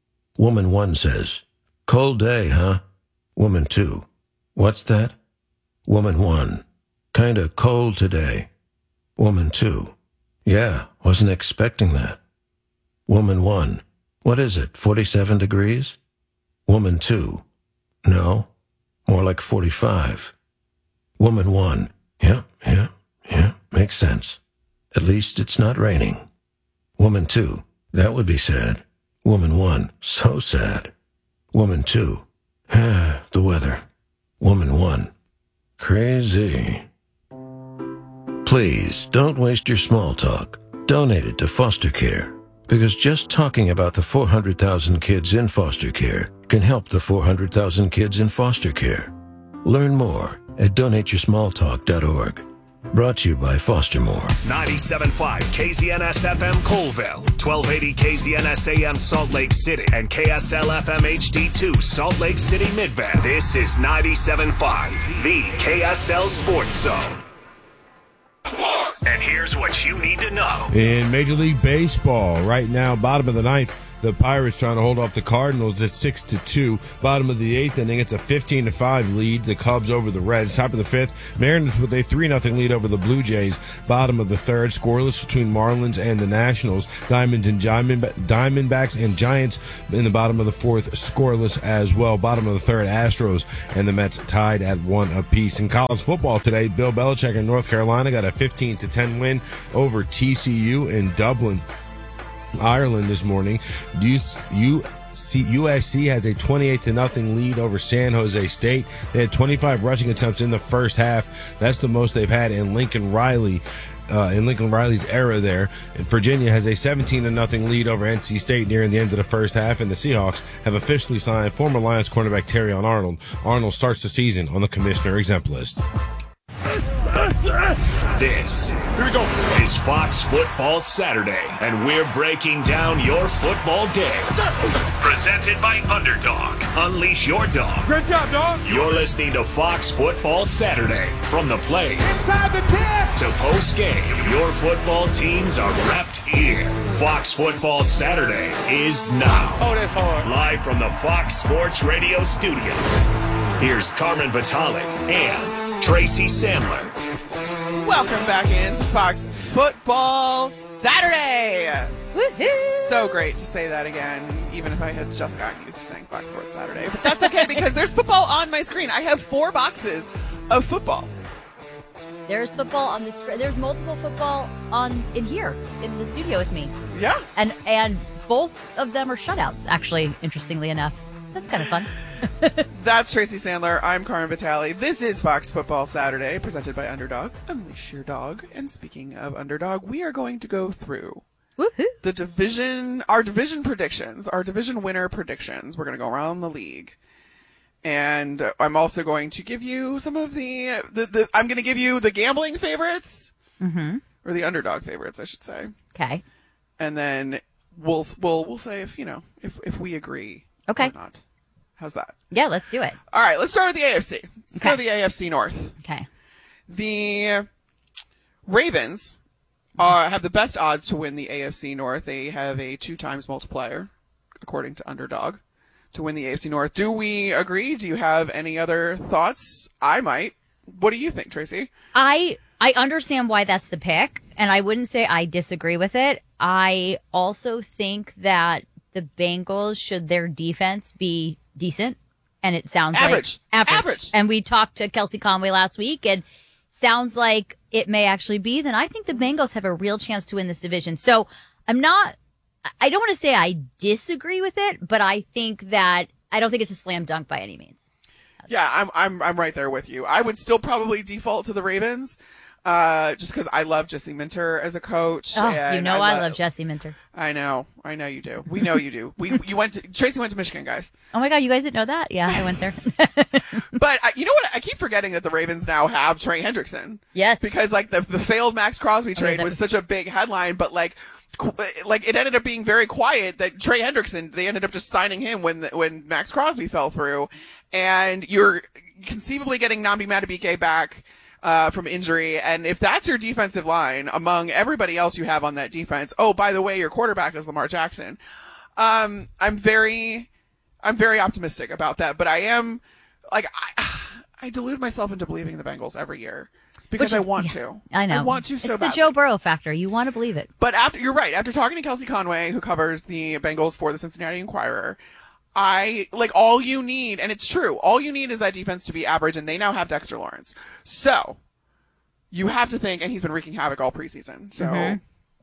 Woman one says, "Cold day, huh?" Woman two, "What's that?" Woman one, "Kinda cold today." Woman two, "Yeah, wasn't expecting that." Woman one, "What is it, forty-seven degrees?" Woman two, "No, more like forty-five." Woman one, "Yeah, yeah, yeah, makes sense. At least it's not raining." Woman two, "That would be sad." Woman one, "So sad." Woman two, "Ah, the weather." Woman one, "Crazy." Please, don't waste your small talk. Donate it to foster care. Because just talking about the four hundred thousand kids in foster care can help the four hundred thousand kids in foster care. Learn more at donate your small talk dot org. Brought to you by Foster Moore. ninety-seven point five K Z N S F M Colville, twelve eighty K Z N S A M Salt Lake City, and K S L F M H D two Salt Lake City Midvale. This is ninety-seven point five, the K S L Sports Zone. And here's what you need to know. In Major League Baseball, right now, bottom of the ninth, the Pirates trying to hold off the Cardinals at six to two. Bottom of the eighth inning, it's a fifteen to five lead. The Cubs over the Reds. Top of the fifth, Mariners with a three nothing lead over the Blue Jays. Bottom of the third, scoreless between Marlins and the Nationals. Diamonds and Diamondbacks and Giants in the bottom of the fourth, scoreless as well. Bottom of the third, Astros and the Mets tied at one apiece. In college football today, Bill Belichick in North Carolina got a fifteen to ten win over T C U in Dublin, Ireland this morning. You, you see, U S C has a twenty-eight to nothing lead over San Jose State. They had twenty-five rushing attempts in the first half. That's the most they've had in Lincoln Riley, uh, in Lincoln Riley's era there. And Virginia has a seventeen to nothing lead over N C State nearing the end of the first half. And the Seahawks have officially signed former Lions cornerback Terrion Arnold. Arnold starts the season on the commissioner exempt list. This Here we go. is Fox Football Saturday, and we're breaking down your football day. Presented by Underdog. Unleash your dog. Good job, dog. You're listening to Fox Football Saturday. From the plays Inside the ten. to post game, your football teams are repped here. Fox Football Saturday is now. Oh, that's hard. Live from the Fox Sports Radio studios. Here's Carmen Vitale and Tracy Sandler. Welcome back into Fox Football Saturday. Woohoo! So great to say that again, even if I had just gotten used to saying Fox Sports Saturday. But that's okay because there's football on my screen. I have four boxes of football. There's football on the screen. There's multiple football on in here in the studio with me. Yeah. And and both of them are shutouts, actually, interestingly enough. That's kind of fun. That's Tracy Sandler. I'm Carmen Vitale. This is Fox Football Saturday, presented by Underdog. Unleash your dog. And speaking of Underdog, we are going to go through Woohoo. the division, our division predictions, our division winner predictions. We're going to go around the league. And I'm also going to give you some of the, the, the I'm going to give you the gambling favorites, mm-hmm. or the underdog favorites, I should say. Okay. And then we'll, we'll, we'll say if, you know, if, if we agree okay. or not. How's that? Yeah, let's do it. All right, let's start with the A F C. Let's okay. go to the A F C North. Okay. The Ravens are, have the best odds to win the A F C North. They have a two times multiplier, according to Underdog, to win the A F C North. Do we agree? Do you have any other thoughts? I might. What do you think, Tracy? I I understand why that's the pick, and I wouldn't say I disagree with it. I also think that the Bengals, should their defense be decent, and it sounds average. like average. average. And we talked to Kelsey Conway last week, and sounds like it may actually be. Then I think the Bengals have a real chance to win this division. So I'm not. I don't want to say I disagree with it, but I think that I don't think it's a slam dunk by any means. Yeah, I'm I'm I'm right there with you. I would still probably default to the Ravens. Uh, just because I love Jesse Minter as a coach. Oh, and you know I, I lo- love Jesse Minter. I know, I know you do. We know you do. We you went to Tracy went to Michigan, guys. Oh my God, you guys didn't know that? Yeah, I went there. But I, you know what? I keep forgetting that the Ravens now have Trey Hendrickson. Yes, because like the the failed Max Crosby trade okay, was, was such a big headline, but like. Like it ended up being very quiet that Trey Hendrickson, they ended up just signing him when when Max Crosby fell through, and you're conceivably getting Nnamdi Madubuike back uh, from injury, and if that's your defensive line among everybody else you have on that defense, oh by the way, your quarterback is Lamar Jackson. Um, I'm very, I'm very optimistic about that, but I am like I, I delude myself into believing the Bengals every year. Because Which, I want yeah, to. I know. I want to so It's badly. the Joe Burrow factor. You want to believe it. But after, you're right. After talking to Kelsey Conway, who covers the Bengals for the Cincinnati Enquirer, I, like, all you need, and it's true, all you need is that defense to be average, and they now have Dexter Lawrence. So, you have to think, and he's been wreaking havoc all preseason. So, mm-hmm.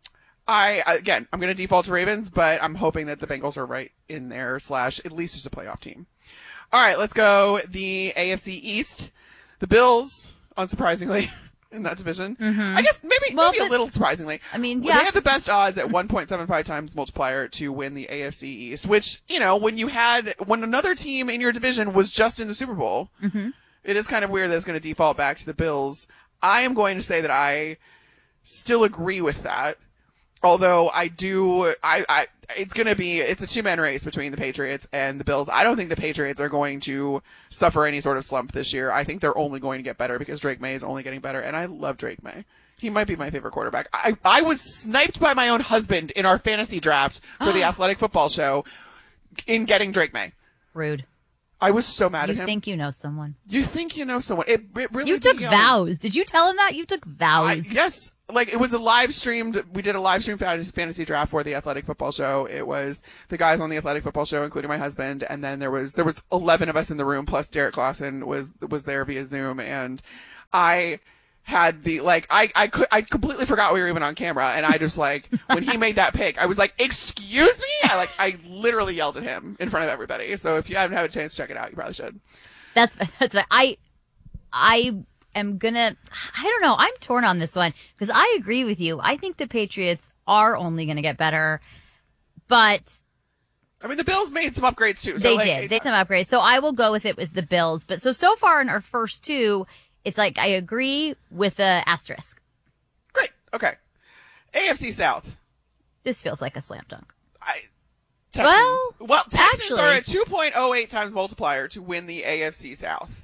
I, again, I'm going to default to Ravens, but I'm hoping that the Bengals are right in there, slash, at least there's a playoff team. All right, let's go the A F C East. The Bills, unsurprisingly, in that division. Mm-hmm. I guess maybe well, maybe but, a little surprisingly. I mean, well, yeah. they have the best odds at one point seven five times multiplier to win the A F C East, which, you know, when you had, when another team in your division was just in the Super Bowl, mm-hmm. it is kind of weird that it's going to default back to the Bills. I am going to say that I still agree with that. Although I do, I, I, it's going to be, it's a two-man race between the Patriots and the Bills. I don't think the Patriots are going to suffer any sort of slump this year. I think they're only going to get better because Drake May is only getting better, and I love Drake May. He might be my favorite quarterback. I, I was sniped by my own husband in our fantasy draft for the Athletic Football Show in getting Drake May. Rude. I was so mad you at him. You think you know someone. You think you know someone. It, it really You took be, um, vows. Did you tell him that? You took vows. I, yes. Like, it was a live streamed, we did a live stream fantasy draft for the Athletic Football Show. It was the guys on the Athletic Football Show, including my husband, and then there was, there was eleven of us in the room, plus Derek Clausen was, was there via Zoom, and I had the, like, I, I could, I completely forgot we were even on camera, and I just, like, when he made that pick, I was like, excuse me? I, like, I literally yelled at him in front of everybody, so if you haven't had a chance to check it out, you probably should. That's, that's right. I, I, am gonna, I don't know, I'm torn on this one because I agree with you. I think the Patriots are only gonna get better, but I mean, the Bills made some upgrades too. So they like, did. it, They some upgrades. So I will go with it was the Bills. But so, so far in our first two, it's like I agree with a asterisk. Great. Okay. A F C South. This feels like a slam dunk. I, Texans. Well, well Texans actually, are a two point oh eight times multiplier to win the A F C South.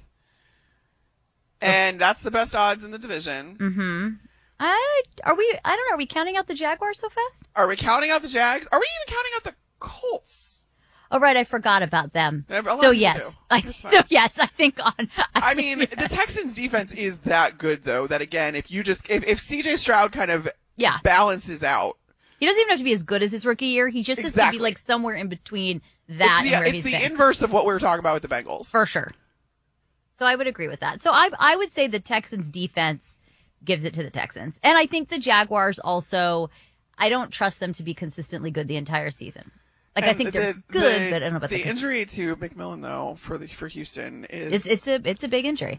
And that's the best odds in the division. Mm-hmm. I, are we, I don't know, are we counting out the Jaguars so fast? Are we counting out the Jags? Are we even counting out the Colts? Oh, right, I forgot about them. A lot So of people yes. do. I, That's fine. so yes, I think on. I, I mean, the Texans defense is that good though, that again, if you just, if, if C J Stroud kind of Yeah. balances out. He doesn't even have to be as good as his rookie year. He just has Exactly. to be like somewhere in between that It's the, and where it's he's the been. inverse of what we were talking about with the Bengals. For sure. So I would agree with that. So I I would say the Texans defense gives it to the Texans. And I think the Jaguars also, I don't trust them to be consistently good the entire season. Like, And I think they're the- good, the- but I don't know about the the injury to McMillan though for the for Houston is It's, it's a it's a big injury.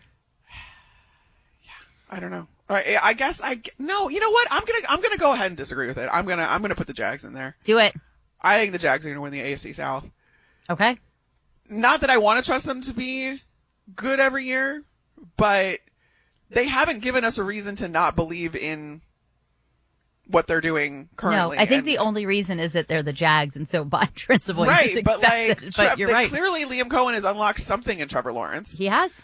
I don't know. All right, I guess I no. You know what? I'm gonna I'm gonna go ahead and disagree with it. I'm gonna I'm gonna put the Jags in there. Do it. I think the Jags are gonna win the A F C South. Okay. Not that I want to trust them to be good every year, but they haven't given us a reason to not believe in what they're doing currently. No, I think and, the only reason is that they're the Jags, and so by principle, you right, just but expect like, it. But Tre- you're they- right. Clearly, Liam Cohen has unlocked something in Trevor Lawrence. He has.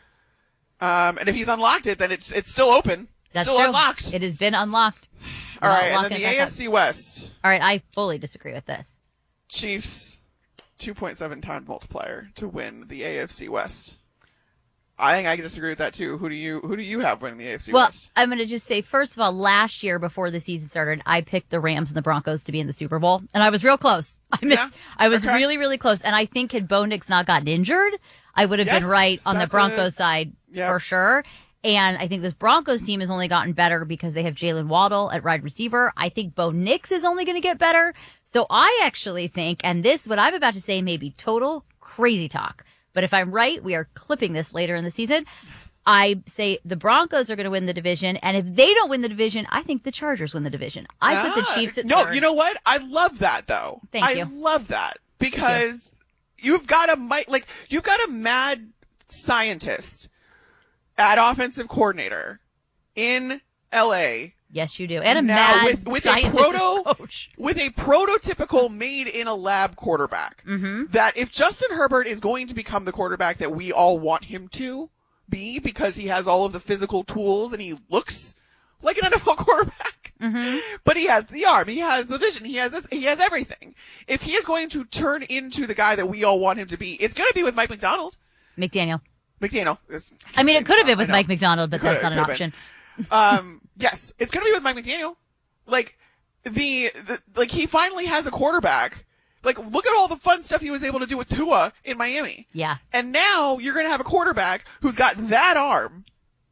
Um, and if he's unlocked it, then it's it's still open. That's still true. unlocked. It has been unlocked. All Not right, and locking then it the back A up. F C West. All right, I fully disagree with this. Chiefs, two point seven times multiplier to win the A F C West. I think I can disagree with that too. Who do you who do you have winning the A F C Well, West? I'm going to just say, first of all, last year before the season started, I picked the Rams and the Broncos to be in the Super Bowl, and I was real close. I missed. Yeah? I was Okay. really, really close, and I think had Bo Nix not gotten injured, I would have Yes, been right on the that's Broncos a- side Yep. for sure. And I think this Broncos team has only gotten better because they have Jalen Waddle at wide receiver. I think Bo Nix is only going to get better. So I actually think, and this, what I'm about to say may be total crazy talk, but if I'm right, we are clipping this later in the season. I say the Broncos are going to win the division, and if they don't win the division, I think the Chargers win the division. I put the Ah, Chiefs at no, third. you know what? I love that though. Thank I you. love that because you've got a mi- like you've got a mad scientist at offensive coordinator in L A. Yes, you do, and a now mad with, with a scientist proto coach. with a prototypical made in a lab quarterback. Mm-hmm. That if Justin Herbert is going to become the quarterback that we all want him to be because he has all of the physical tools and he looks like an N F L quarterback, Mm-hmm. but he has the arm, he has the vision, he has this, he has everything. If he is going to turn into the guy that we all want him to be, it's going to be with Mike McDonald. McDaniel. McDaniel. It's- I mean, it could have been with I know. Mike McDonald, but It could've- that's not an it could've option. been. Um, yes, it's going to be with Mike McDaniel. Like the, the, like he finally has a quarterback. Like, look at all the fun stuff he was able to do with Tua in Miami. Yeah. And now you're going to have a quarterback who's got that arm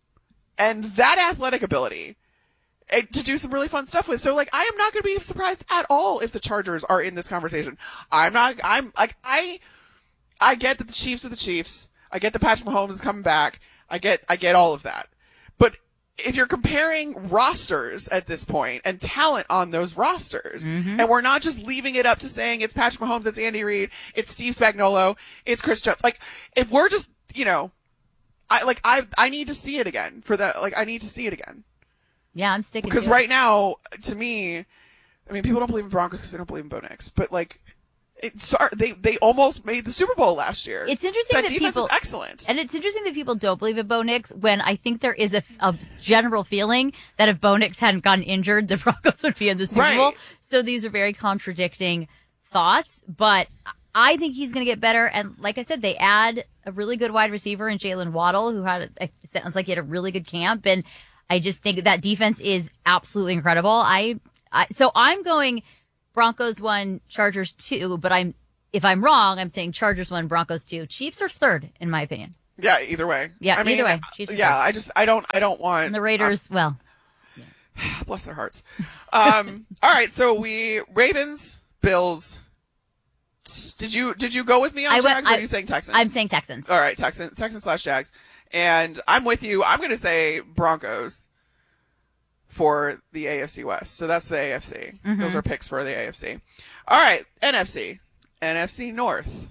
and that athletic ability and to do some really fun stuff with. So, like, I am not going to be surprised at all if the Chargers are in this conversation. I'm not, I'm, like, I, I get that the Chiefs are the Chiefs. I get that Patrick Mahomes is coming back. I get, I get all of that. But if you're comparing rosters at this point and talent on those rosters, Mm-hmm. and we're not just leaving it up to saying it's Patrick Mahomes, it's Andy Reid, it's Steve Spagnuolo, it's Chris Jones. Like, if we're just, you know, I like I I need to see it again for that. Like I need to see it again. Yeah, I'm sticking because to right it. now, to me, I mean, people don't believe in Broncos because they don't believe in Bo Nix, but like, it, sorry, they they almost made the Super Bowl last year. It's interesting that, that defense people is excellent, and it's interesting that people don't believe in Bo Nix when I think there is a, a general feeling that if Bo Nix hadn't gotten injured, the Broncos would be in the Super Right. Bowl. So these are very contradicting thoughts, but I think he's going to get better. And like I said, they add a really good wide receiver in Jalen Waddle, who had a, it sounds like he had a really good camp, and I just think that defense is absolutely incredible. I, I so I'm going Broncos one, Chargers two, but I'm if I'm wrong, I'm saying Chargers one, Broncos two. Chiefs are third, in my opinion. yeah. Either way, Yeah, I mean, either way. Chiefs are yeah. third. I just I don't I don't want And the Raiders, well, uh, bless their hearts. Um, all right, so we Ravens, Bills. Did you did you go with me on I went- Jags? Or I- are you saying Texans? I'm saying Texans. All right, Texans, Texans slash Jags, and I'm with you. I'm going to say Broncos for the A F C West. So that's the A F C. Mhm. Those are picks for the A F C. All right, N F C, N F C North.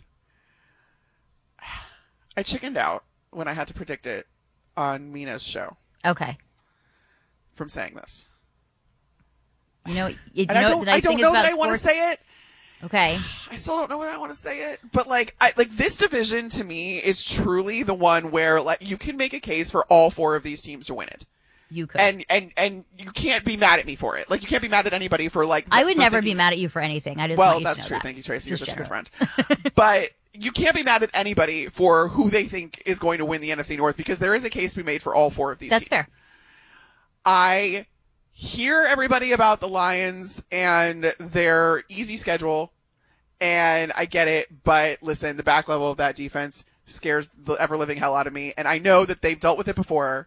I chickened out when I had to predict it on Mina's show Okay. from saying this. You know, you And I know don't, what the nice I don't thing is know about that I want to sports? say it. Okay. I still don't know whether I want to say it, but like, I like this division to me is truly the one where like you can make a case for all four of these teams to win it. You could. And and and you can't be mad at me for it. Like you can't be mad at anybody for like. I would for never thinking- be mad at you for anything. I just Well, want you that's to know true. that. Thank you, Tracy. You're Just such a good general. friend. But you can't be mad at anybody for who they think is going to win the N F C North because there is a case to be made for all four of these That's teams. fair. I hear everybody about the Lions and their easy schedule, and I get it, but listen, the back level of that defense scares the ever-living hell out of me, and I know that they've dealt with it before,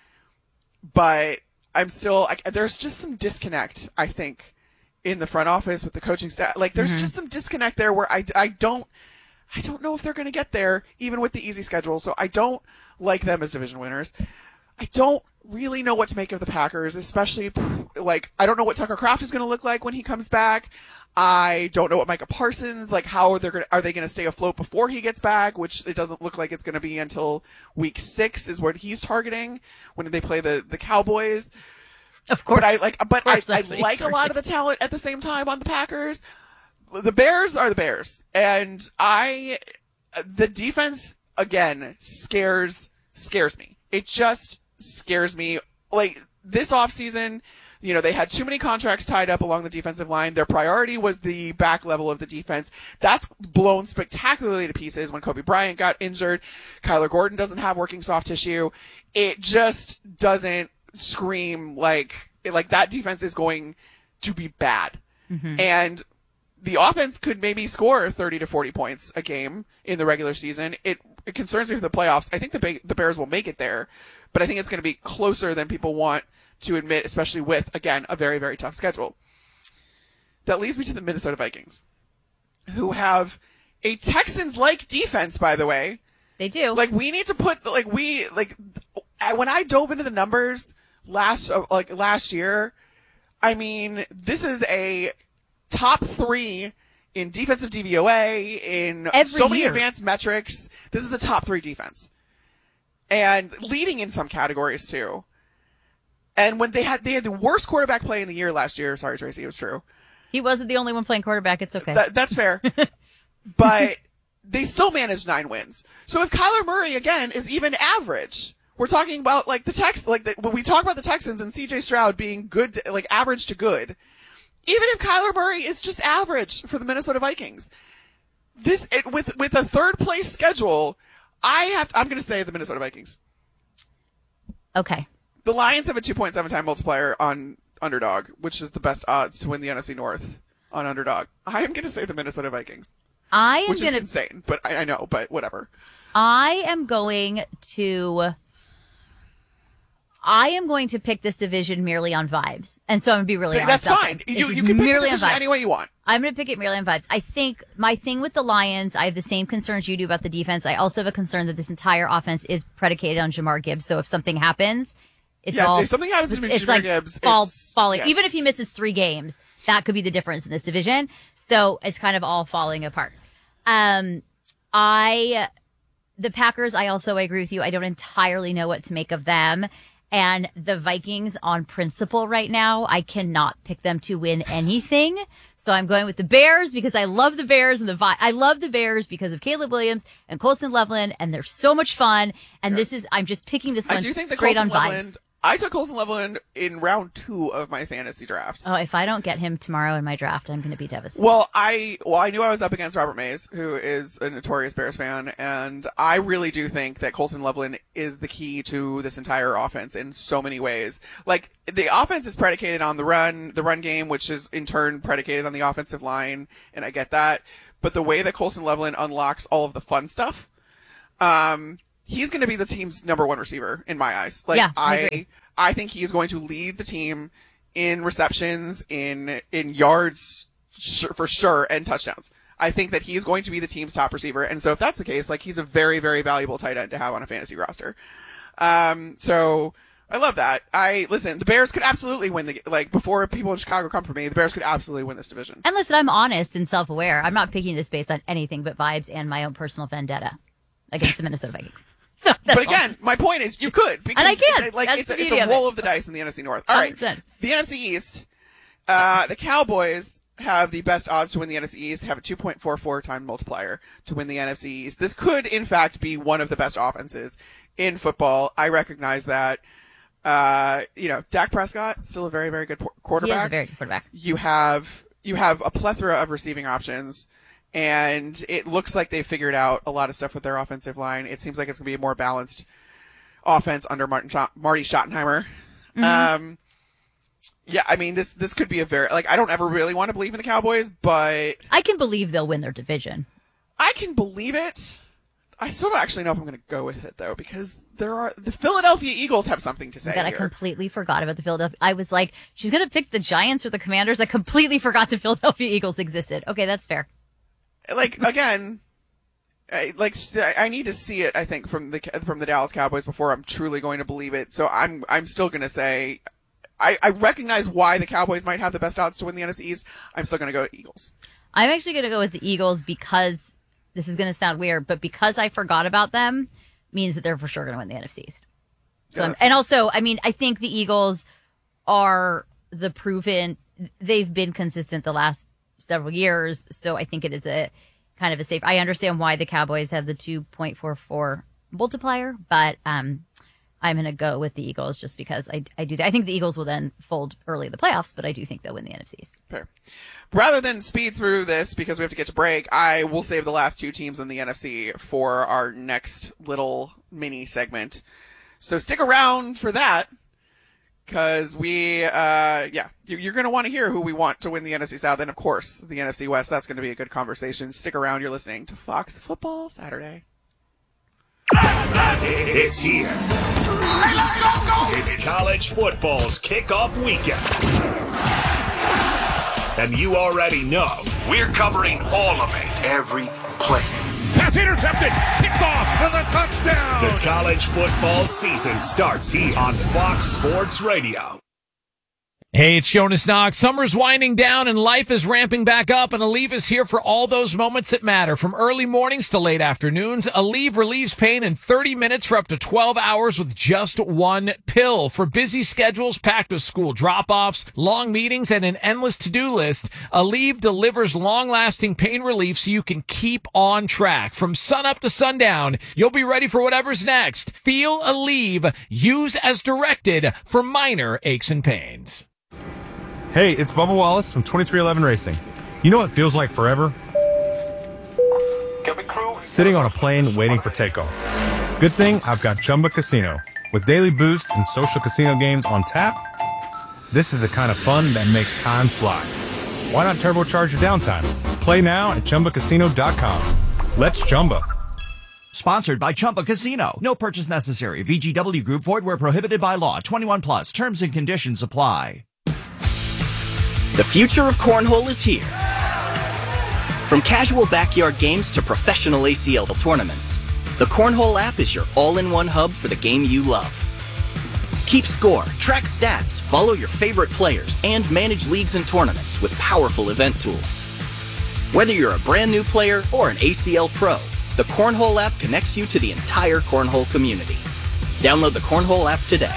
but I'm still, I, there's just some disconnect, I think, in the front office with the coaching staff. Like, there's Mhm. just some disconnect there where I, I don't, I don't know if they're going to get there, even with the easy schedule, so I don't like them as division winners. I don't really know what to make of the Packers, especially, like, I don't know what Tucker Kraft is going to look like when he comes back. I don't know what Micah Parsons, like, how are they going to, are they going to stay afloat before he gets back, which it doesn't look like it's going to be until week six is what he's targeting when they play the, the Cowboys. Of course. But I like, but I, course I that's what he's like a lot of the talent at the same time on the Packers. The Bears are the Bears. And I, the defense, again, scares, scares me. It just scares me. Like, this offseason, you know, they had too many contracts tied up along the defensive line. Their priority was the back level of the defense. That's blown spectacularly to pieces when Kobe Bryant got injured. Kyler Gordon doesn't have working soft tissue. It just doesn't scream like, like that defense is going to be bad. Mhm. And the offense could maybe score thirty to forty points a game in the regular season. It, it concerns me for the playoffs. I think the ba- the Bears will make it there, but I think it's going to be closer than people want to admit, especially with, again, a very, very tough schedule. That leads me to the Minnesota Vikings, who have a Texans-like defense, by the way. They do. Like, we need to put, like, we, like, I- when I dove into the numbers last, uh, like, last year, I mean, this is a top three in defensive D V O A, in Every so many year. advanced metrics. This is a top three defense. And leading in some categories, too. And when they had, they had the worst quarterback play in the year last year. Sorry, Tracy, it was true. He wasn't the only one playing quarterback. It's okay. That, that's fair. But they still managed nine wins. So if Kyler Murray, again, is even average, we're talking about, like, the Tex, like, the, when we talk about the Texans and C J Stroud being good, to, like, average to good, even if Kyler Murray is just average for the Minnesota Vikings, this, it, with, with a third place schedule, I have, to, I'm going to say the Minnesota Vikings. Okay. The Lions have a two point seven time multiplier on Underdog, which is the best odds to win the N F C North on Underdog. I am going to say the Minnesota Vikings. I am which gonna, is insane, but I, I know, but whatever. I am going to. I am going to pick this division merely on vibes, and so I'm going to be really That's honest. about fine. this. You, This is you can pick the merely on division vibes. any way you want. I'm going to pick it merely on vibes. I think my thing with the Lions, I have the same concerns you do about the defense. I also have a concern that this entire offense is predicated on Jamar Gibbs. So if something happens, it's Yeah, all if something happens to it's Jamar like Gibbs, fall, it's- falling. yes. Even if he misses three games, that could be the difference in this division. So it's kind of all falling apart. Um, I the Packers, I also agree with you. I don't entirely know what to make of them. And the Vikings on principle right now, I cannot pick them to win anything. So I'm going with the Bears because I love the Bears and the Vi- I love the Bears because of Caleb Williams and Colson Loveland, and they're so much fun. And yeah. this is, I'm just picking this one I do think straight on Loveland, vibes. I took Colson Loveland in round two of my fantasy draft. Oh, if I don't get him tomorrow in my draft, I'm going to be devastated. Well, I well I knew I was up against Robert Mays, who is a notorious Bears fan, and I really do think that Colson Loveland is the key to this entire offense in so many ways. Like, the offense is predicated on the run, the run game, which is in turn predicated on the offensive line, and I get that. But the way that Colson Loveland unlocks all of the fun stuff, um, he's going to be the team's number one receiver in my eyes. Like, yeah, I, I, agree. I think he is going to lead the team in receptions, in in yards for sure, and touchdowns. I think that he is going to be the team's top receiver, and so if that's the case, like, he's a very, very valuable tight end to have on a fantasy roster. Um, so I love that. I listen. The Bears could absolutely win the like before people in Chicago come for me. The Bears could absolutely win this division. And listen, I'm honest and self-aware. I'm not picking this based on anything but vibes and my own personal vendetta against the Minnesota Vikings. So but again, my point is, you could, because and I can. It, like That's it's, the a, it's beauty a of roll it. of the dice in the N F C North. All right, one hundred percent. The N F C East, uh, the Cowboys have the best odds to win the N F C East. Have a two point four four time multiplier to win the N F C East. This could, in fact, be one of the best offenses in football. I recognize that. Uh, you know, Dak Prescott, still a very, very good quarterback. He is a very good quarterback. You have you have a plethora of receiving options. And it looks like they've figured out a lot of stuff with their offensive line. It seems like it's going to be a more balanced offense under Martin Sch- Marty Schottenheimer. Mm-hmm. Um, yeah, I mean, this this could be a very, like, I don't ever really want to believe in the Cowboys, but I can believe they'll win their division. I can believe it. I still don't actually know if I'm going to go with it, though, because there are the Philadelphia Eagles have something to say God, here. I completely forgot about the Philadelphia. I was like, she's going to pick the Giants or the Commanders. I completely forgot the Philadelphia Eagles existed. Okay, that's fair. Like, again, I, like I need to see it, I think, from the from the Dallas Cowboys before I'm truly going to believe it. So I'm I'm still going to say I, I recognize why the Cowboys might have the best odds to win the N F C East. I'm still going to go Eagles. I'm actually going to go with the Eagles because this is going to sound weird, but because I forgot about them means that they're for sure going to win the N F C East. So Yeah, and also, I mean, I think the Eagles are the proven, they've been consistent the last several years. So I think it is a kind of a safe, I understand why the Cowboys have the two point four four multiplier, but um, I'm going to go with the Eagles just because I, I do, I think the Eagles will then fold early in the playoffs, but I do think they'll win the N F C East. Fair. Rather than speed through this because we have to get to break, I will save the last two teams in the N F C for our next little mini segment. So stick around for that because we, uh, yeah, you're going to want to hear who we want to win the N F C South. And of course, the N F C West. That's going to be a good conversation. Stick around. You're listening to Fox Football Saturday. It's here. It's college football's kickoff weekend. And you already know we're covering all of it. Every play. Pass intercepted. Picked off for the touchdown. The college football season starts here on Fox Sports Radio. Hey, it's Jonas Knox. Summer's winding down and life is ramping back up, and Aleve is here for all those moments that matter. From early mornings to late afternoons, Aleve relieves pain in thirty minutes for up to twelve hours with just one pill. For busy schedules packed with school drop-offs, long meetings, and an endless to-do list, Aleve delivers long-lasting pain relief so you can keep on track. From sunup to sundown, you'll be ready for whatever's next. Feel Aleve. Use as directed for minor aches and pains. Hey, it's Bubba Wallace from twenty-three eleven Racing. You know what feels like forever? Sitting on a plane waiting for takeoff. Good thing I've got Chumba Casino. With daily boost and social casino games on tap, this is the kind of fun that makes time fly. Why not turbocharge your downtime? Play now at Chumba Casino dot com. Let's Chumba. Sponsored by Chumba Casino. No purchase necessary. V G W Group. Void where prohibited by law. twenty-one plus. Terms and conditions apply. The future of cornhole is here. From casual backyard games to professional A C L tournaments, the Cornhole app is your all-in-one hub for the game you love. Keep score, track stats, follow your favorite players, and manage leagues and tournaments with powerful event tools. Whether you're a brand new player or an A C L pro, The Cornhole app connects you to the entire Cornhole community. Download the Cornhole app today.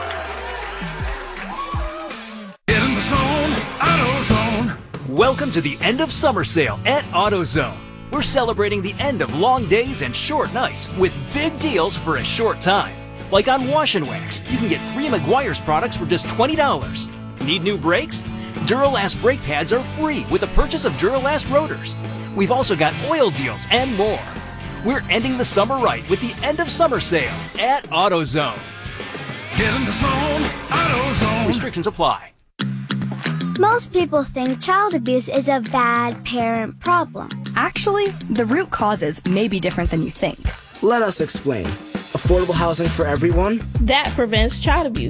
Get in the zone, AutoZone. Welcome to the end of summer sale at AutoZone. We're celebrating the end of long days and short nights with big deals for a short time. Like on Wash and Wax, you can get three Meguiar's products for just twenty dollars. Need new brakes? Duralast brake pads are free with the purchase of Duralast rotors. We've also got oil deals and more. We're ending the summer right with the end of summer sale at AutoZone. Get in the zone, AutoZone. Restrictions apply. Most people think child abuse is a bad parent problem. Actually, the root causes may be different than you think. Let us explain. Affordable housing for everyone? That prevents child abuse.